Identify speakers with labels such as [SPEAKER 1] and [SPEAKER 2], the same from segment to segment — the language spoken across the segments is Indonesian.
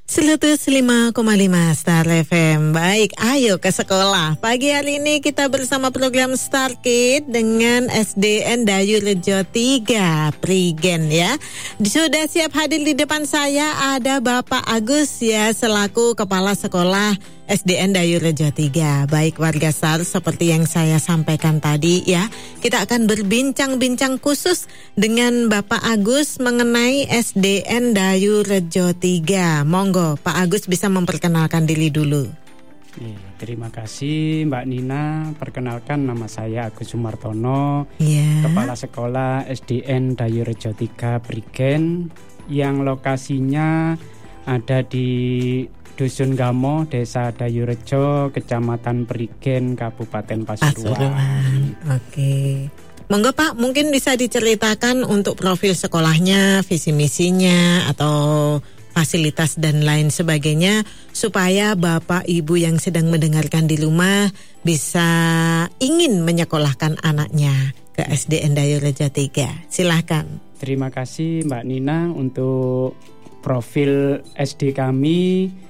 [SPEAKER 1] 105,5 Star FM. Baik, ayo ke sekolah. Pagi hari ini kita bersama program Star Kid dengan SDN Dayu Rejo 3 Prigen ya. Sudah siap hadir di depan saya ada Bapak Agus ya, selaku Kepala Sekolah SDN Dayu Rejo 3. Baik warga Star, seperti yang saya sampaikan tadi ya, kita akan berbincang-bincang khusus dengan Bapak Agus mengenai SDN Dayu Rejo 3. Monggo Pak Agus bisa memperkenalkan diri dulu.
[SPEAKER 2] Terima kasih Mbak Nina. Perkenalkan, nama saya Agus Sumartono, Kepala Sekolah SDN Dayu Rejo 3 Prigen, yang lokasinya ada di Dusun Gamo, Desa Dayu Rejo, Kecamatan Prigen, Kabupaten Pasuruan.
[SPEAKER 1] Oke. Monggo Pak, mungkin bisa diceritakan untuk profil sekolahnya, visi misinya, atau fasilitas dan lain sebagainya, supaya Bapak Ibu yang sedang mendengarkan di rumah bisa ingin menyekolahkan anaknya ke SDN Dayu Rejo 3. Silahkan.
[SPEAKER 2] Terima kasih Mbak Nina. Untuk profil SD kami,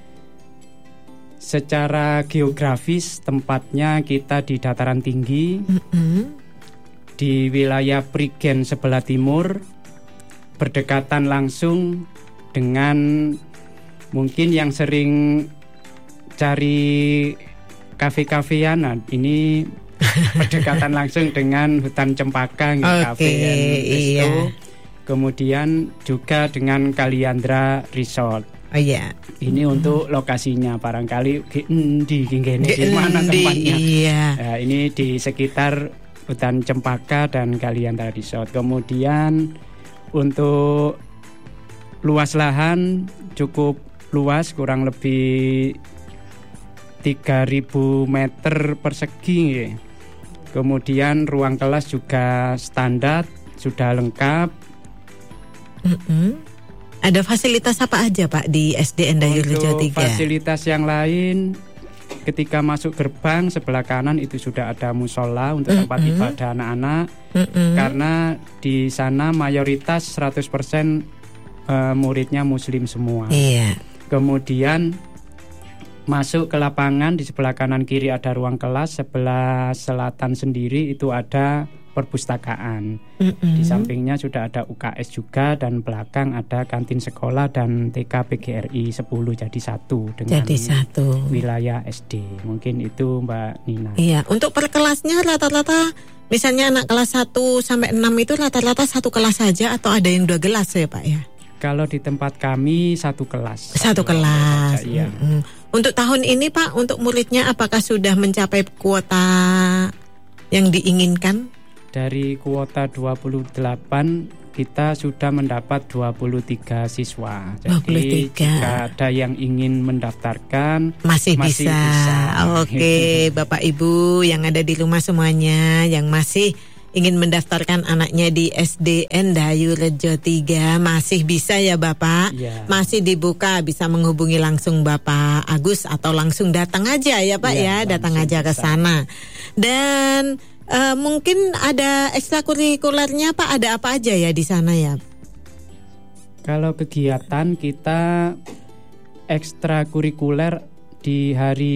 [SPEAKER 2] secara geografis tempatnya kita di dataran tinggi, di wilayah Prigen sebelah timur, berdekatan langsung dengan mungkin yang sering cari kafe-kafean. Nah, ini berdekatan langsung dengan hutan cempaka, kafe resto. Kemudian juga dengan Kaliandra Resort.
[SPEAKER 1] Oh iya.
[SPEAKER 2] Ini untuk lokasinya, barangkali di mana tempatnya. Nah, ini di sekitar hutan cempaka dan Kaliandra Resort. Kemudian untuk luas lahan cukup luas, kurang lebih 3.000 meter persegi. Kemudian ruang kelas juga standar, sudah lengkap.
[SPEAKER 1] Ada fasilitas apa aja Pak di SDN Dayu Rejo 3?
[SPEAKER 2] Fasilitas yang lain, ketika masuk gerbang sebelah kanan itu sudah ada musola untuk tempat ibadah anak-anak. Karena di sana mayoritas 100% muridnya muslim semua. Kemudian masuk ke lapangan, di sebelah kanan kiri ada ruang kelas, sebelah selatan sendiri itu ada perpustakaan. Di sampingnya sudah ada UKS juga, dan belakang ada kantin sekolah dan TK PGRI 10 jadi satu dengan wilayah SD. Mungkin itu Mbak Nina. Iya,
[SPEAKER 1] untuk per kelasnya rata-rata misalnya anak kelas 1 sampai 6 itu rata-rata satu kelas saja atau ada yang 2 kelas ya Pak ya?
[SPEAKER 2] Kalau di tempat kami satu kelas.
[SPEAKER 1] Satu kelas.
[SPEAKER 2] Saja, iya.
[SPEAKER 1] Untuk tahun ini Pak, untuk muridnya apakah sudah mencapai kuota yang diinginkan?
[SPEAKER 2] Dari kuota 28 kita sudah mendapat 23 siswa. Jadi jika ada yang ingin mendaftarkan masih bisa. Oke,
[SPEAKER 1] Bapak Ibu yang ada di rumah semuanya yang masih ingin mendaftarkan anaknya di SDN Dayu Rejo 3 masih bisa ya Bapak. Masih dibuka, bisa menghubungi langsung Bapak Agus atau langsung datang aja ya Pak ya, datang aja ke sana. Dan mungkin ada ekstrakurikulernya Pak, ada apa aja ya di sana ya?
[SPEAKER 2] Kalau kegiatan kita ekstrakurikuler di hari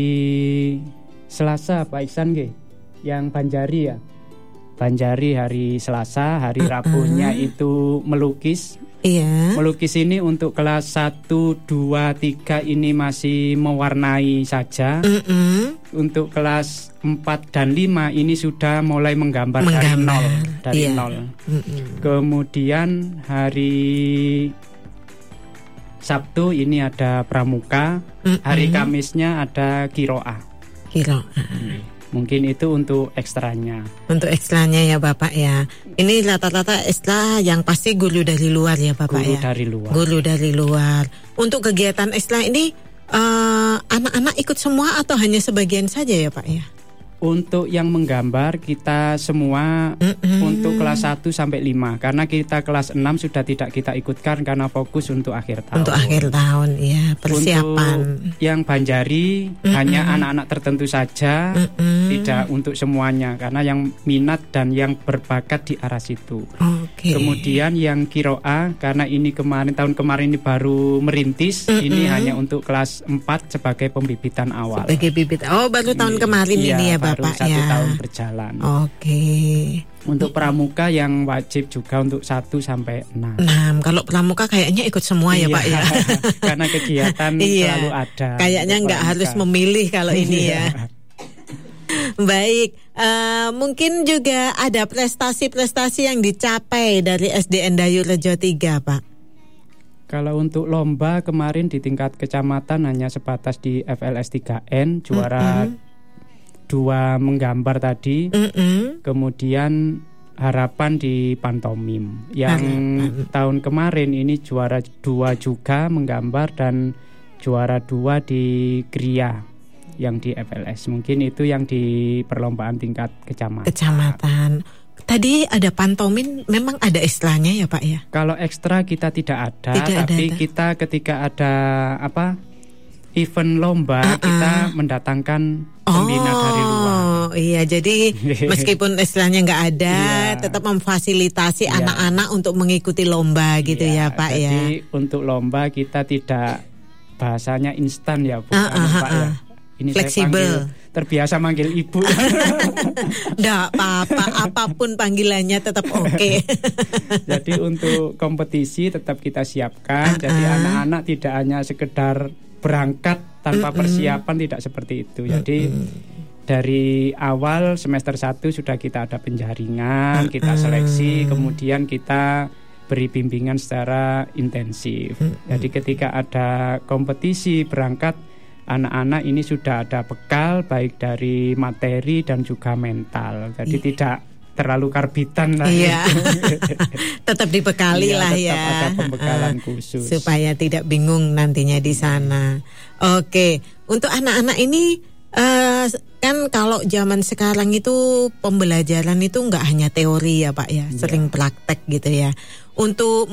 [SPEAKER 2] Selasa Pak Iksan yang Banjari ya. Banjari hari Selasa, hari Rabunya itu melukis. Melukis ini untuk kelas 1, 2, 3 ini masih mewarnai saja. Untuk kelas 4 dan 5 ini sudah mulai menggambar dari nol. Kemudian hari Sabtu ini ada pramuka, hari Kamisnya ada kiroah. Mungkin itu untuk ekstranya.
[SPEAKER 1] Untuk ekstranya ya Bapak ya. Ini rata-rata ekstra yang pasti guru dari luar ya Bapak
[SPEAKER 2] guru
[SPEAKER 1] ya.
[SPEAKER 2] Guru
[SPEAKER 1] dari luar. Untuk kegiatan ekstra ini anak-anak ikut semua atau hanya sebagian saja ya Pak ya?
[SPEAKER 2] Untuk yang menggambar kita semua untuk kelas 1 sampai 5 karena kita kelas 6 sudah tidak kita ikutkan karena fokus untuk akhir tahun.
[SPEAKER 1] Untuk akhir tahun ya, persiapan.
[SPEAKER 2] Untuk yang Banjari hanya anak-anak tertentu saja, tidak untuk semuanya karena yang minat dan yang berbakat di arah situ. Kemudian yang Kiroa karena ini tahun kemarin ini baru merintis, ini hanya untuk kelas 4 sebagai pembibitan awal.
[SPEAKER 1] Sebagai bibit. Oh, baru tahun kemarin ini ya, Bapak
[SPEAKER 2] baru 1 tahun berjalan. Untuk pramuka yang wajib juga untuk 1 sampai 6.
[SPEAKER 1] Kalau pramuka kayaknya ikut semua ya, Pak ya.
[SPEAKER 2] Karena kegiatan selalu ada.
[SPEAKER 1] Kayaknya nggak harus memilih kalau ini ya. Baik, mungkin juga ada prestasi-prestasi yang dicapai dari SDN Dayu Rejo 3, Pak.
[SPEAKER 2] Kalau untuk lomba kemarin di tingkat kecamatan hanya sebatas di FLS 3N, juara 2 menggambar tadi. Kemudian harapan di pantomim. Yang tahun kemarin ini juara 2 juga menggambar dan juara 2 di Kriya yang di FLS. Mungkin itu yang di perlombaan tingkat kecamatan. Tadi ada pantomim, memang ada istilahnya ya, Pak ya? Kalau ekstra kita tidak ada, tapi kita ketika ada event lomba kita mendatangkan pembina dari luar. Iya, jadi meskipun istilahnya nggak ada, tetap memfasilitasi anak-anak untuk mengikuti lomba gitu ya, Pak ya. Jadi untuk lomba kita tidak bahasanya instan ya, bukan Pak ya. Ini fleksibel. Terbiasa manggil ibu. Nggak apa-apa, apapun panggilannya tetap oke. Jadi untuk kompetisi tetap kita siapkan. Jadi anak-anak tidak hanya sekedar berangkat tanpa persiapan, tidak seperti itu. Jadi dari awal semester 1 sudah kita ada penjaringan, kita seleksi, kemudian kita beri bimbingan secara intensif. Jadi ketika ada kompetisi berangkat, anak-anak ini sudah ada bekal baik dari materi dan juga mental. Jadi tidak terlalu karbitan lah. Tetap dibekali lah ya. Tetap ada pembekalan khusus supaya tidak bingung nantinya di sana. Oke, untuk anak-anak ini kan kalau zaman sekarang itu pembelajaran itu nggak hanya teori ya, Pak ya, sering praktek gitu ya. Untuk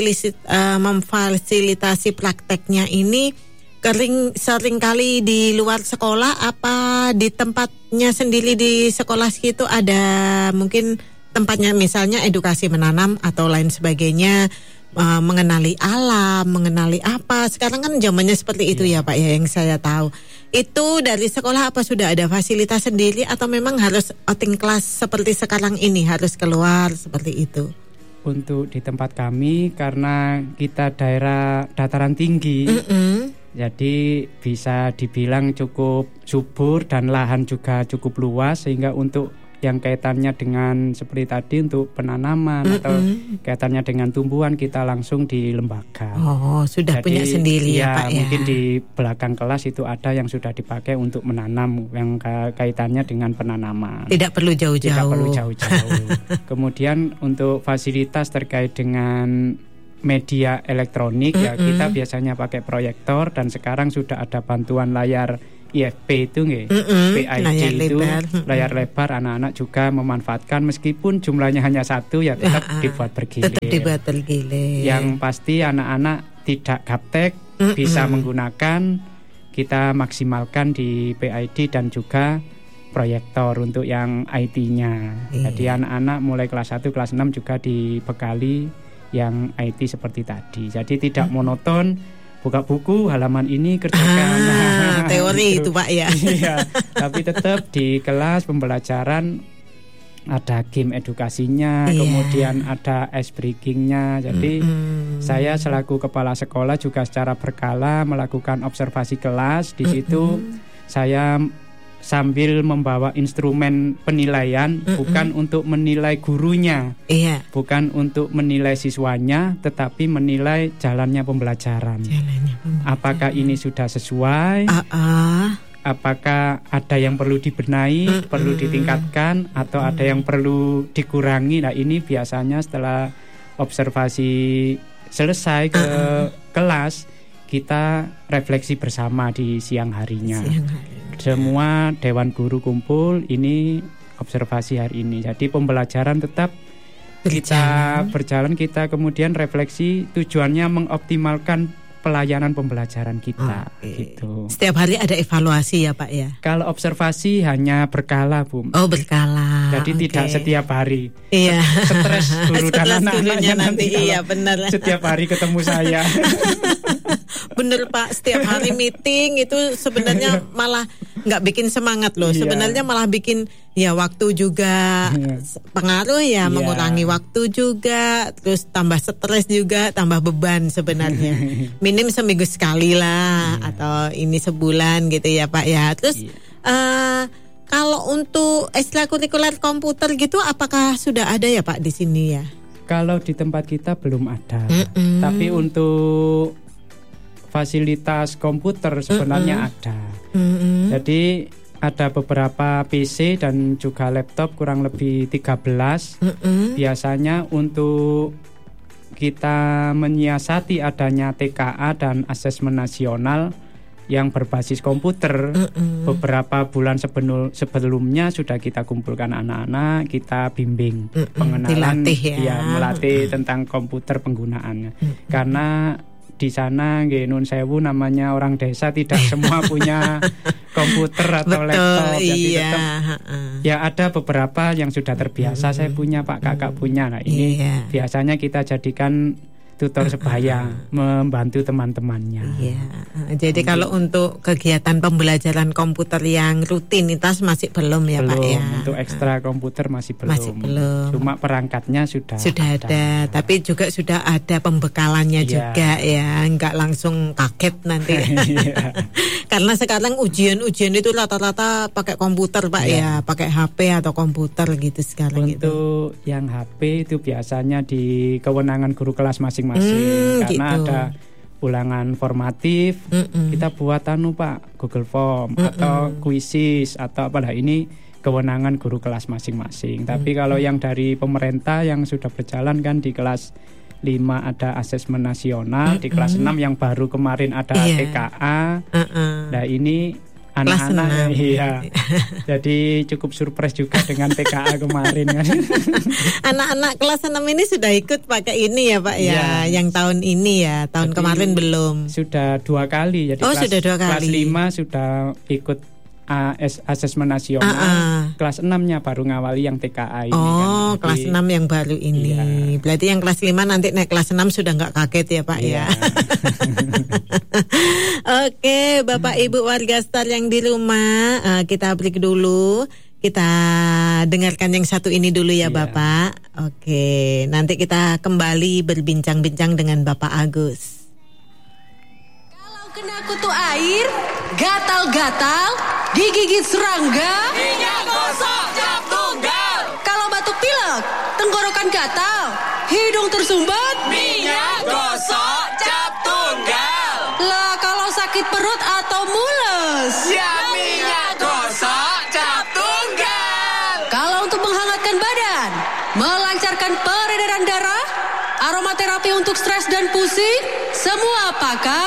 [SPEAKER 2] memfasilitasi prakteknya ini sering kali di luar sekolah, apa di tempatnya sendiri di sekolah itu ada mungkin tempatnya, misalnya edukasi menanam atau lain sebagainya, mengenali alam, mengenali apa. Sekarang kan zamannya seperti itu ya, Pak ya, yang saya tahu. Itu dari sekolah apa sudah ada fasilitas sendiri atau memang harus outing kelas seperti sekarang ini, harus keluar seperti itu? Untuk di tempat kami, karena kita daerah dataran tinggi, jadi bisa dibilang cukup subur dan lahan juga cukup luas, sehingga untuk yang kaitannya dengan seperti tadi untuk penanaman atau kaitannya dengan tumbuhan kita langsung di lembaga. Oh, sudah. Jadi, punya sendiri ya, Pak ya. Mungkin di belakang kelas itu ada yang sudah dipakai untuk menanam yang kaitannya dengan penanaman. Tidak perlu jauh-jauh. Tidak perlu jauh-jauh. Kemudian untuk fasilitas terkait dengan media elektronik ya kita biasanya pakai proyektor, dan sekarang sudah ada bantuan layar IFP itu PID layar itu lebar. Layar lebar, anak-anak juga memanfaatkan meskipun jumlahnya hanya 1 ya tetap dibuat bergilir. Tetap dibuat bergilir. Yang pasti anak-anak tidak gaptek bisa menggunakan, kita maksimalkan di PID dan juga proyektor untuk yang IT-nya. Jadi anak-anak mulai kelas 1, kelas 6 juga dibekali yang IT seperti tadi. Jadi tidak monoton buka buku halaman ini kerjakan. Teori itu Pak ya. Iya, tapi tetap di kelas pembelajaran ada game edukasinya, kemudian ada ice breakingnya. Jadi saya selaku kepala sekolah juga secara berkala melakukan observasi kelas. Di situ saya sambil membawa instrumen penilaian, bukan untuk menilai gurunya, bukan untuk menilai siswanya, tetapi menilai jalannya pembelajaran. Apakah ini sudah sesuai? Apakah ada yang perlu dibenahi, perlu ditingkatkan, atau ada yang perlu dikurangi? Nah, ini biasanya setelah observasi selesai ke kelas, kita refleksi bersama di siang harinya. Semua Dewan Guru kumpul, ini observasi hari ini. Jadi pembelajaran tetap kita berjalan, kita kemudian refleksi, tujuannya mengoptimalkan pelayanan pembelajaran kita. Gitu.
[SPEAKER 1] Setiap hari ada evaluasi ya Pak ya?
[SPEAKER 2] Kalau observasi hanya berkala, Bu.
[SPEAKER 1] Oh, berkala.
[SPEAKER 2] Jadi tidak setiap hari.
[SPEAKER 1] Iya.
[SPEAKER 2] Stres guru dan anak-anaknya nanti.
[SPEAKER 1] Iya, benar.
[SPEAKER 2] Setiap hari ketemu saya.
[SPEAKER 1] Bener Pak, setiap hari meeting itu sebenarnya malah nggak bikin semangat loh. Sebenarnya malah bikin ya waktu juga pengaruh ya, mengurangi waktu juga, terus tambah stres juga, tambah beban sebenarnya. Minim seminggu sekali lah atau ini sebulan gitu ya Pak ya. Terus kalau untuk ekstrakurikuler komputer gitu, apakah sudah ada ya Pak di sini ya?
[SPEAKER 2] Kalau di tempat kita belum ada, tapi untuk fasilitas komputer sebenarnya ada. Jadi ada beberapa PC dan juga laptop kurang lebih 13. Biasanya untuk kita menyiasati adanya TKA dan asesmen nasional yang berbasis komputer, beberapa bulan sebelumnya sudah kita kumpulkan anak-anak, kita bimbing pengenalan, melatih tentang komputer penggunaannya. Karena di sana nun sewu namanya orang desa, tidak semua punya komputer atau laptop. Jadi tetap ya ada beberapa yang sudah terbiasa, saya punya Pak, kakak punya. Nah ini biasanya kita jadikan tutor sebaya, membantu teman-temannya.
[SPEAKER 1] Iya. Jadi kalau untuk kegiatan pembelajaran komputer yang rutinitas masih belum ya Pak ya?
[SPEAKER 2] Untuk ekstra komputer masih belum. Cuma perangkatnya sudah
[SPEAKER 1] ada. Tapi juga sudah ada pembekalannya juga ya, nggak langsung kaget nanti. Karena sekarang ujian-ujian itu rata-rata pakai komputer Pak ya, pakai HP atau komputer gitu sekarang.
[SPEAKER 2] Untuk yang HP itu biasanya di kewenangan guru kelas masing-masing. Karena ada ulangan formatif, kita buat Pak, Google Form atau kuisis atau apalah, ini kewenangan guru kelas masing-masing. Tapi kalau yang dari pemerintah yang sudah berjalan kan di kelas 5 ada asesmen nasional, di kelas 6 yang baru kemarin ada TKA. Nah ini anak-anak jadi cukup surprise juga dengan TKA kemarin kan.
[SPEAKER 1] Anak-anak kelas 6 ini sudah ikut pakai ini ya Pak ya, yang tahun ini ya, tahun kemarin belum.
[SPEAKER 2] Sudah 2 kali. Jadi
[SPEAKER 1] sudah 2 kali.
[SPEAKER 2] Kelas 5 sudah ikut asesmen nasional, kelas 6-nya baru ngawali yang TKA ini. Kan.
[SPEAKER 1] Kelas 6 yang baru ini. Berarti yang kelas 5 nanti naik kelas 6 sudah nggak kaget ya Pak ya. Oke, Bapak Ibu warga Star yang di rumah, kita break dulu. Kita dengarkan yang satu ini dulu ya Bapak. Oke, nanti kita kembali berbincang-bincang dengan Bapak Agus.
[SPEAKER 3] Kalau kena kutu air, gatal-gatal, digigit serangga,
[SPEAKER 4] minyak gosok cap tunggal.
[SPEAKER 3] Kalau batuk pilek, tenggorokan gatal, hidung tersumbat,
[SPEAKER 4] minyak gosok cap tunggal.
[SPEAKER 3] Lah kalau sakit perut atau mules,
[SPEAKER 4] ya minyak gosok cap tunggal.
[SPEAKER 3] Kalau untuk menghangatkan badan, melancarkan peredaran darah, aromaterapi untuk stres dan pusing, semua pakai